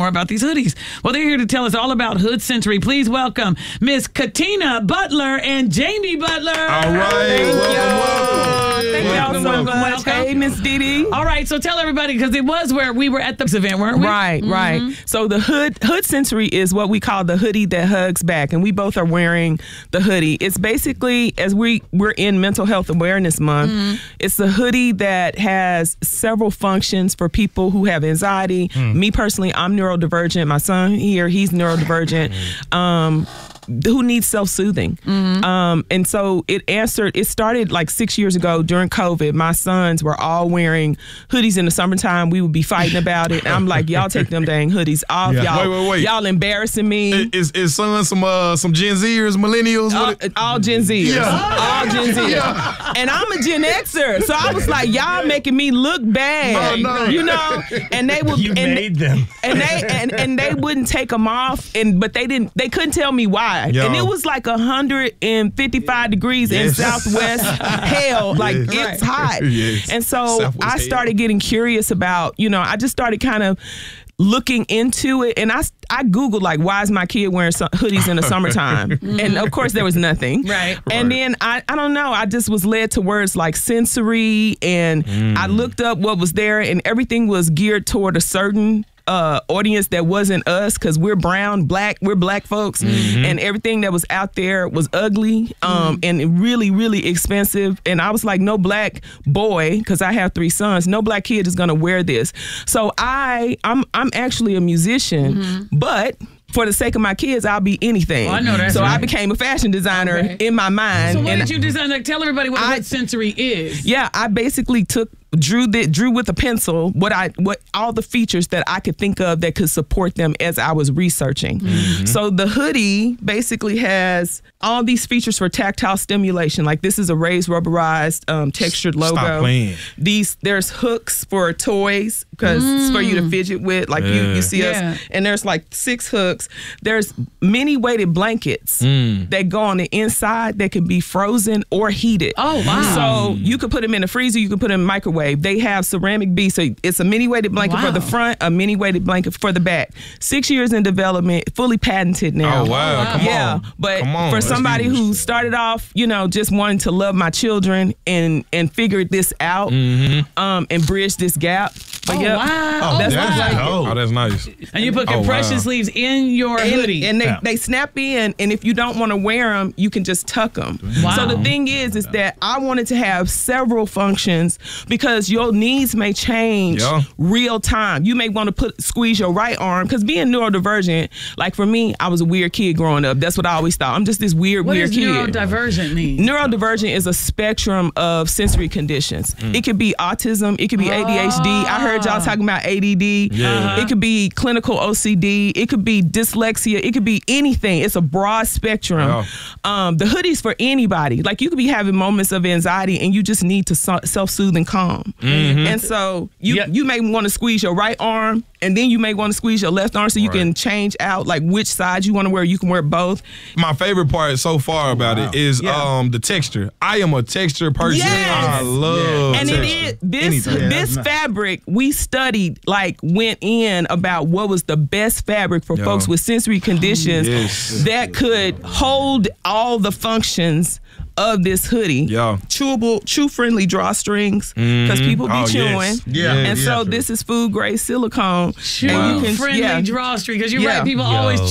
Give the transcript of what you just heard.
more about these hoodies. Well, they're here to tell us all about Hood Century. Please welcome Miss Katina Butler and Jamie Butler. All right. Welcome. Thank y'all so much. Hey, Miss Didi. All right, so tell everybody, because it was where we were at the event, weren't we? Right. So the Hood Century is what we call the hoodie that hugs back, and we both are wearing the hoodie. It's basically, as we're in Mental Health Awareness Month, it's a hoodie that has several functions for people who have anxiety. Me personally, I'm neurodivergent. My son here, he's neurodivergent. Who needs self-soothing. And so it started like 6 years ago during COVID. My sons were all wearing hoodies in the summertime. We would be fighting about it. And I'm like, y'all take them dang hoodies off. Y'all, Wait. Y'all embarrassing me. Is son some Gen Zers, millennials? All Gen Zers. All Gen Zers. Yeah. And I'm a Gen Xer. So I was like, y'all making me look bad. No. You know? And they would made them. And they wouldn't take them off, but they couldn't tell me why. Yo. And it was like 155 degrees in Southwest hell. Like, it's hot. And so Southwest I started getting curious about, I just started kind of looking into it, and I Googled, like, why is my kid wearing hoodies in the summertime? And of course there was nothing. And then I don't know, I just was led to words like sensory, and I looked up what was there, and everything was geared toward a certain audience that wasn't us, because we're we're black folks, and everything that was out there was ugly, and really, really expensive. And I was like, no black boy, because I have 3 sons, no black kid is gonna wear this. So I'm actually a musician, but for the sake of my kids, I'll be anything. I know that's so right. I became a fashion designer in my mind. So what did you design? Like, tell everybody what Hood Century is. Yeah, I basically drew with a pencil what all the features that I could think of that could support them as I was researching. So the hoodie basically has all these features for tactile stimulation. Like, this is a raised rubberized textured logo. Stop playing. There's hooks for toys, because it's for you to fidget with, like you see us. And there's like 6 hooks. There's many weighted blankets that go on the inside that can be frozen or heated. Oh, wow. So you could put them in the freezer, you could put them in the microwave. They have ceramic beads, so it's a mini weighted blanket for the front, a mini weighted blanket for the back. 6 years in development, fully patented now. Oh, wow. Come on. But Come on. for somebody who started off, just wanting to love my children and figured this out, and bridge this gap. But wow. That's that's nice. And you put compression sleeves in your hoodie. And they snap in, and if you don't want to wear them, you can just tuck them. Wow. So the thing is that I wanted to have several functions, because your needs may change real time. You may want to squeeze your right arm, because being neurodivergent, like for me, I was a weird kid growing up. That's what I always thought. I'm just this weird kid. What does neurodivergent mean? Neurodivergent is a spectrum of sensory conditions. It could be autism. It could be ADHD. I heard y'all talking about ADD. It could be clinical OCD. It could be dyslexia. It could be anything. It's a broad spectrum. The hoodie's for anybody. Like, you could be having moments of anxiety and you just need to self-soothe and calm. And so you may want to squeeze your right arm, and then you may want to squeeze your left arm, so you can change out like which side you want to wear. You can wear both. My favorite part so far about it is the texture. I am a texture person. Yes. I love and texture. it is this fabric, we studied, like, went in about what was the best fabric for folks with sensory conditions that could hold all the functions of this hoodie. Chewable, chew-friendly drawstrings, because people be chewing. And so this is food-grade silicone. Chew-friendly drawstring, because you're right, people always